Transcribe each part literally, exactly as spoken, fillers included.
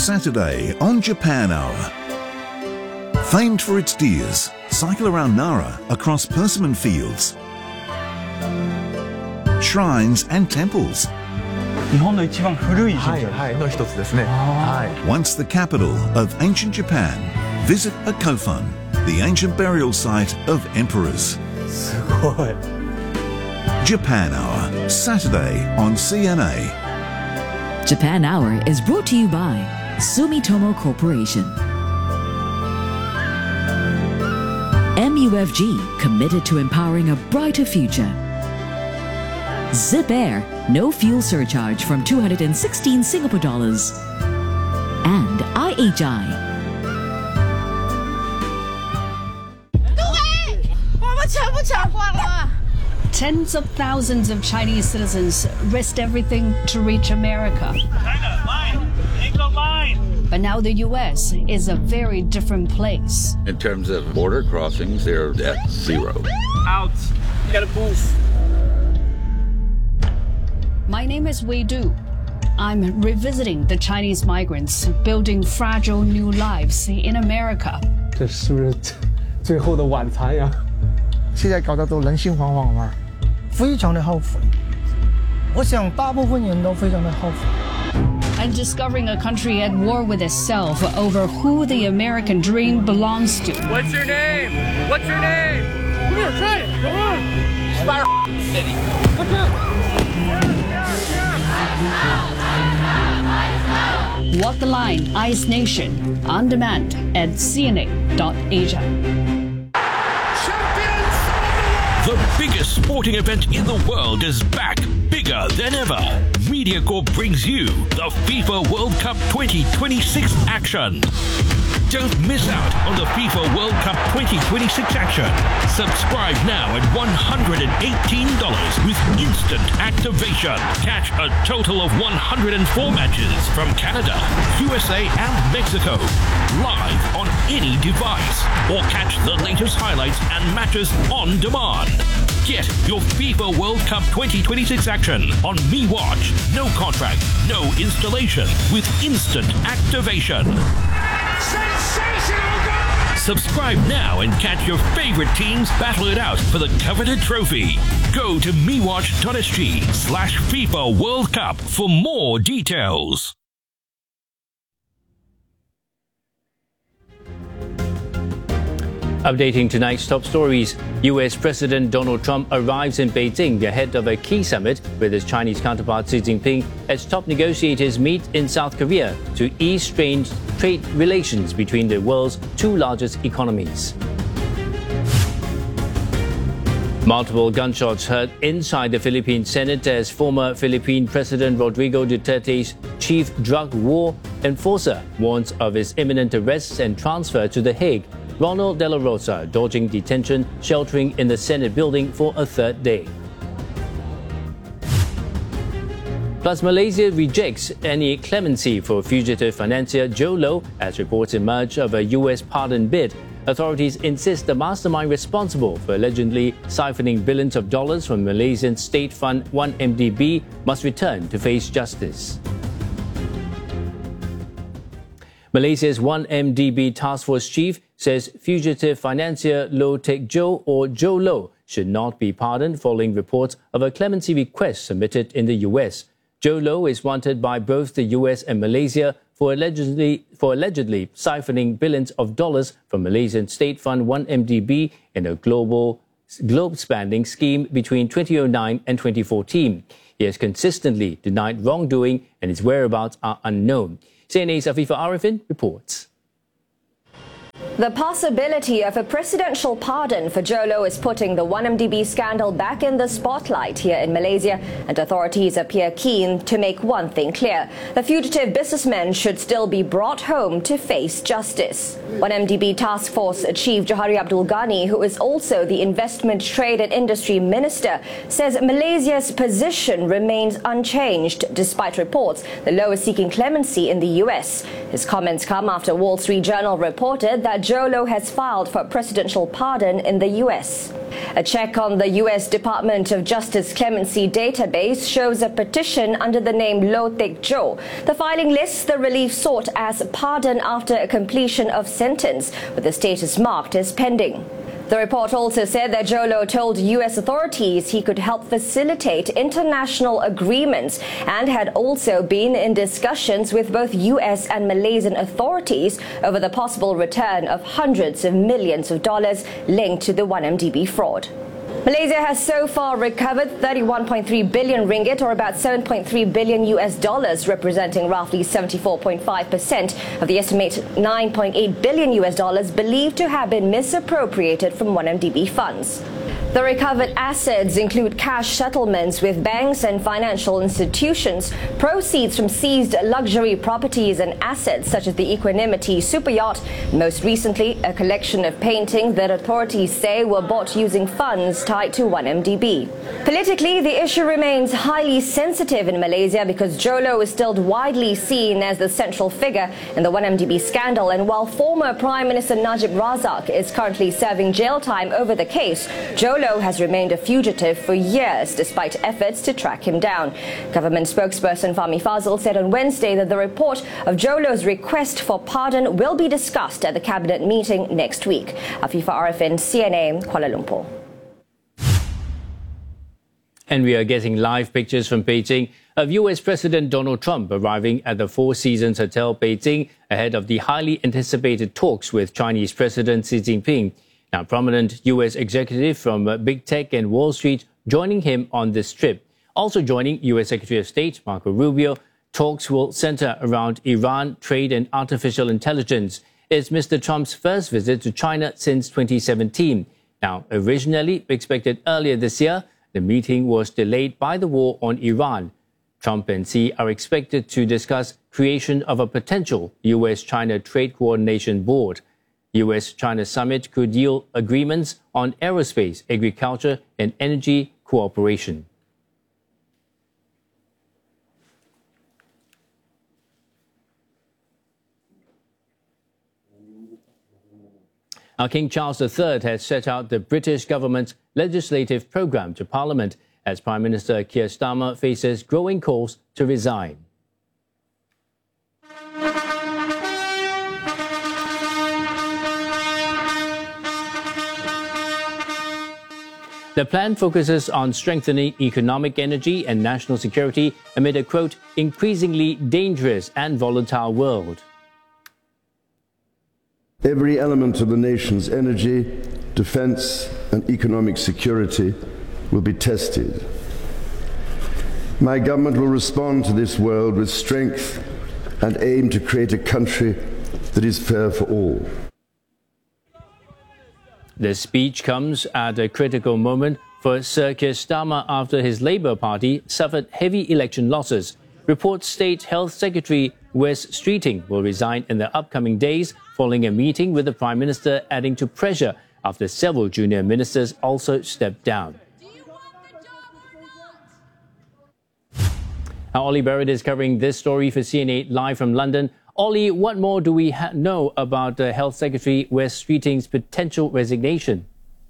Saturday on Japan Hour. Famed for its deers, cycle around Nara across persimmon fields, shrines and temples. Once the capital of ancient Japan, visit a Kofun, the ancient burial site of emperors. Japan Hour, Saturday on C N A. Japan Hour is brought to you by Sumitomo Corporation. M U F G, committed to empowering a brighter future. Zip Air, no fuel surcharge from two hundred sixteen Singapore dollars. And I H I. Tens of thousands of Chinese citizens risked everything to reach America. China, line! Ain't line! But now the U S is a very different place. In terms of border crossings, they're at zero. Out! You gotta move. My name is Wei Du. I'm revisiting the Chinese migrants building fragile new lives in America. 这是不是最后的晚餐呀？ 现在搞得都人心惶惶嘛，非常的后悔。我想大部分人都非常的后悔。 And discovering a country at war with itself over who the American dream belongs to. What's your name? What's your name? Come here, try it. Come on. Spire City. What's up? Walk the Line, Ice Nation, on demand at C N A dot Asia. The biggest sporting event in the world is back, bigger than ever. MediaCorp brings you the FIFA World Cup twenty twenty-six action. Don't miss out on the FIFA World Cup twenty twenty-six action. Subscribe now at one hundred eighteen dollars with instant activation. Catch a total of one hundred four matches from Canada, U S A and Mexico. Live on any device. Or catch the latest highlights and matches on demand. Get your FIFA World Cup twenty twenty-six action on MeWatch. No contract, no installation with instant activation. Sensational goal! Subscribe now and catch your favorite teams battle it out for the coveted trophy. Go to mewatch.sg slash FIFA World Cup for more details. Updating tonight's top stories, U S President Donald Trump arrives in Beijing ahead of a key summit with his Chinese counterpart Xi Jinping as top negotiators meet in South Korea to ease strained trade relations between the world's two largest economies. Multiple gunshots heard inside the Philippine Senate as former Philippine President Rodrigo Duterte's chief drug war enforcer warns of his imminent arrest and transfer to The Hague. Ronald De La Rosa dodging detention, sheltering in the Senate building for a third day. Plus, Malaysia rejects any clemency for fugitive financier Jho Low as reports emerge of a U S pardon bid. Authorities insist the mastermind responsible for allegedly siphoning billions of dollars from Malaysian state fund one M D B must return to face justice. Malaysia's one M D B task force chief says fugitive financier Low Teck Joe or Jho Low should not be pardoned following reports of a clemency request submitted in the U S. Jho Low is wanted by both the U S and Malaysia for allegedly for allegedly siphoning billions of dollars from Malaysian state fund one M D B in a global globe-spanning scheme between two thousand nine and twenty fourteen. He has consistently denied wrongdoing and his whereabouts are unknown. C N A's Afifa Arifin reports. The possibility of a presidential pardon for Jho Low is putting the one M D B scandal back in the spotlight here in Malaysia, and authorities appear keen to make one thing clear. The fugitive businessman should still be brought home to face justice. one M D B Task Force Chief Johari Abdul Ghani, who is also the Investment, Trade and Industry Minister, says Malaysia's position remains unchanged despite reports the Low is seeking clemency in the U S. His comments come after Wall Street Journal reported that that Jho has filed for presidential pardon in the U S. A check on the U S Department of Justice clemency database shows a petition under the name Lo Taek-jo. The filing lists the relief sought as pardon after a completion of sentence, with the status marked as pending. The report also said that Jho told U S authorities he could help facilitate international agreements and had also been in discussions with both U S and Malaysian authorities over the possible return of hundreds of millions of dollars linked to the one M D B fraud. Malaysia has so far recovered thirty-one point three billion ringgit, or about seven point three billion U S dollars, representing roughly seventy-four point five percent of the estimated nine point eight billion U S dollars believed to have been misappropriated from one M D B funds. The recovered assets include cash settlements with banks and financial institutions, proceeds from seized luxury properties and assets such as the Equanimity super yacht, and most recently a collection of paintings that authorities say were bought using funds tied to one M D B. Politically, the issue remains highly sensitive in Malaysia because Jho is still widely seen as the central figure in the one M D B scandal, and while former Prime Minister Najib Razak is currently serving jail time over the case, Jho has remained a fugitive for years despite efforts to track him down. Government spokesperson Fahmi Fazil said on Wednesday that the report of Jho's request for pardon will be discussed at the cabinet meeting next week. Afifa Arifin, C N A, Kuala Lumpur. And we are getting live pictures from Beijing of U S President Donald Trump arriving at the Four Seasons Hotel, Beijing, ahead of the highly anticipated talks with Chinese President Xi Jinping. Now, prominent U S executive from uh, Big Tech and Wall Street joining him on this trip. Also joining U S Secretary of State Marco Rubio, talks will center around Iran, trade and artificial intelligence. It's Mister Trump's first visit to China since twenty seventeen. Now, originally expected earlier this year, the meeting was delayed by the war on Iran. Trump and Xi are expected to discuss creation of a potential U S China Trade Coordination Board. U S China summit could yield agreements on aerospace, agriculture, and energy cooperation. Now, King Charles the Third has set out the British government's legislative programme to Parliament as Prime Minister Keir Starmer faces growing calls to resign. The plan focuses on strengthening economic, energy and national security amid a, quote, increasingly dangerous and volatile world. Every element of the nation's energy, defense and economic security will be tested. My government will respond to this world with strength and aim to create a country that is fair for all. The speech comes at a critical moment for Sir Keir Starmer after his Labour Party suffered heavy election losses. Reports state Health Secretary Wes Streeting will resign in the upcoming days following a meeting with the Prime Minister, adding to pressure after several junior ministers also stepped down. Now, Ollie Barrett is covering this story for C N A live from London. Ollie, what more do we ha- know about uh, Health Secretary Wes Streeting's potential resignation?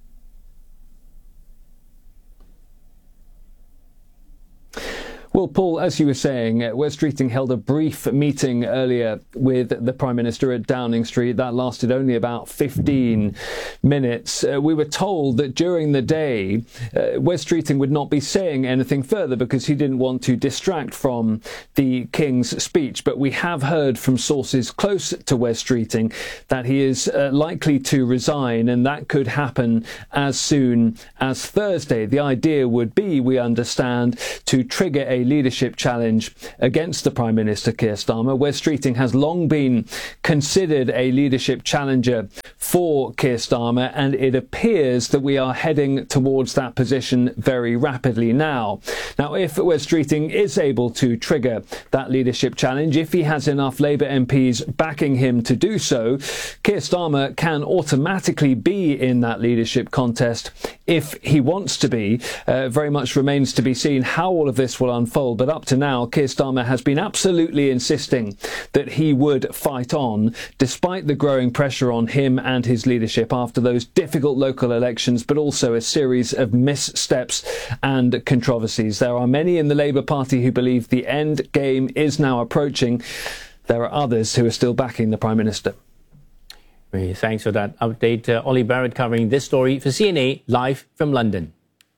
Well, Paul, as you were saying, uh, Wes Streeting held a brief meeting earlier with the Prime Minister at Downing Street. That lasted only about fifteen minutes. Uh, we were told that during the day, uh, Wes Streeting would not be saying anything further because he didn't want to distract from the King's speech. But we have heard from sources close to Wes Streeting that he is uh, likely to resign, and that could happen as soon as Thursday. The idea would be, we understand, to trigger a leadership challenge against the Prime Minister Keir Starmer. Wes Streeting has long been considered a leadership challenger for Keir Starmer, and it appears that we are heading towards that position very rapidly now. Now, if Wes Streeting is able to trigger that leadership challenge, if he has enough Labour M Ps backing him to do so, Keir Starmer can automatically be in that leadership contest if he wants to be. Uh, very much remains to be seen how all of this will unfold, but up to now, Keir Starmer has been absolutely insisting that he would fight on, despite the growing pressure on him and his leadership after those difficult local elections, but also a series of missteps and controversies. There are many in the Labour Party who believe the end game is now approaching. There are others who are still backing the Prime Minister. Thanks for that update. Uh, Ollie Barrett covering this story for C N A live from London.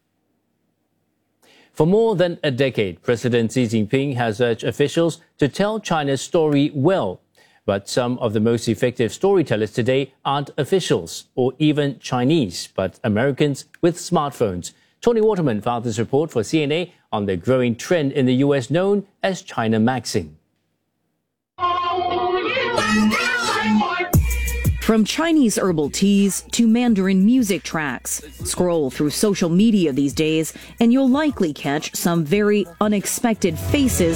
For more than a decade, President Xi Jinping has urged officials to tell China's story well. But some of the most effective storytellers today aren't officials or even Chinese, but Americans with smartphones. Tony Waterman filed this report for C N A on the growing trend in the U S known as China Maxing. From Chinese herbal teas to Mandarin music tracks, scroll through social media these days and you'll likely catch some very unexpected faces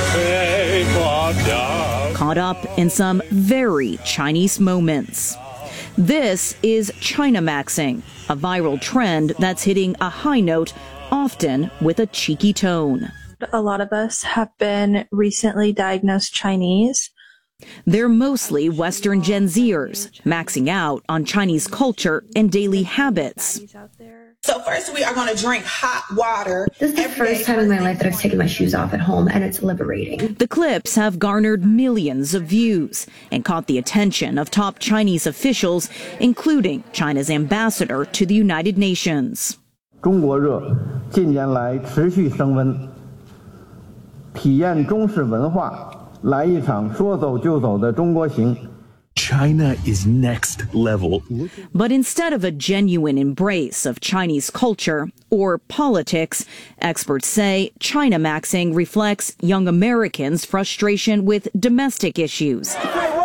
caught up in some very Chinese moments. This is China Maxing, a viral trend that's hitting a high note, often with a cheeky tone. A lot of us have been recently diagnosed Chinese. They're mostly Western Gen Zers, maxing out on Chinese culture and daily habits. So first we are going to drink hot water. This is the first time in my life that I've taken my shoes off at home, and it's liberating. The clips have garnered millions of views and caught the attention of top Chinese officials, including China's ambassador to the United Nations. 中国热近年来持续升温，体验中式文化。 来一场说走就走的中国行。 China is next level. But instead of a genuine embrace of Chinese culture or politics, experts say China Maxing reflects young Americans' frustration with domestic issues,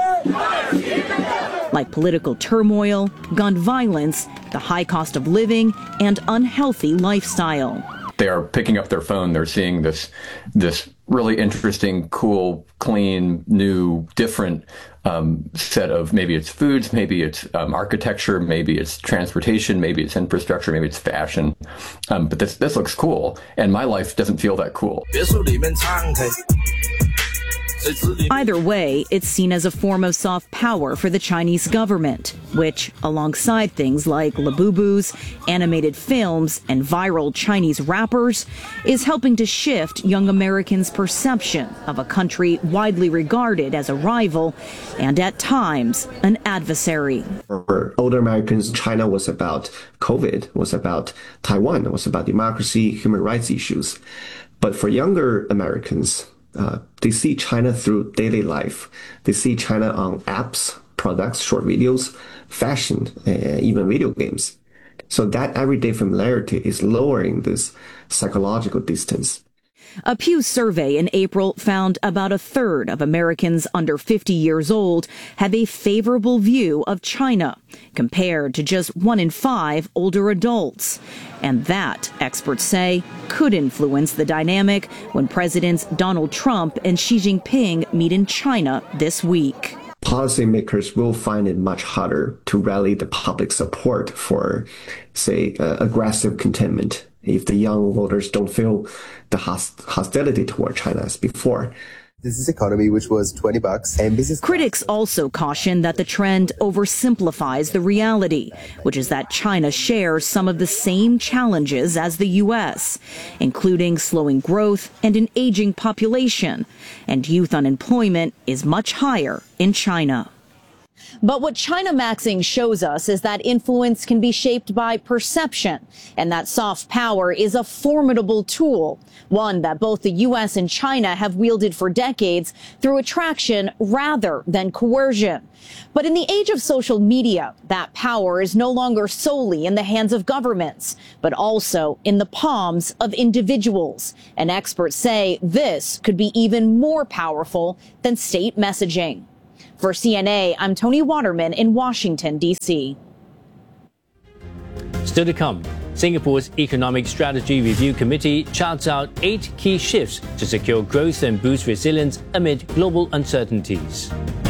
like political turmoil, gun violence, the high cost of living, and unhealthy lifestyle. They are picking up their phone. They're seeing this, this really interesting, cool, clean, new, different um, set of, maybe it's foods, maybe it's um, architecture, maybe it's transportation, maybe it's infrastructure, maybe it's fashion. Um, but this this looks cool, and my life doesn't feel that cool. Either way, it's seen as a form of soft power for the Chinese government, which, alongside things like Labubus, animated films, and viral Chinese rappers, is helping to shift young Americans' perception of a country widely regarded as a rival and, at times, an adversary. For older Americans, China was about COVID, was about Taiwan, was about democracy, human rights issues. But for younger Americans, Uh, they see China through daily life. They see China on apps, products, short videos, fashion, uh, even video games. So that everyday familiarity is lowering this psychological distance. A Pew survey in April found about a third of Americans under fifty years old have a favorable view of China, compared to just one in five older adults. And that, experts say, could influence the dynamic when Presidents Donald Trump and Xi Jinping meet in China this week. Policymakers will find it much harder to rally the public support for, say, uh, aggressive containment if the young voters don't feel the host- hostility toward China as before. This is economy, which was twenty bucks, and business. Critics also caution that the trend oversimplifies the reality, which is that China shares some of the same challenges as the U S, including slowing growth and an aging population, and youth unemployment is much higher in China. But what China Maxing shows us is that influence can be shaped by perception, and that soft power is a formidable tool, one that both the U S and China have wielded for decades through attraction rather than coercion. But in the age of social media, that power is no longer solely in the hands of governments, but also in the palms of individuals. And experts say this could be even more powerful than state messaging. For C N A, I'm Tony Waterman in Washington, D C. Still to come, Singapore's Economic Strategy Review Committee charts out eight key shifts to secure growth and boost resilience amid global uncertainties.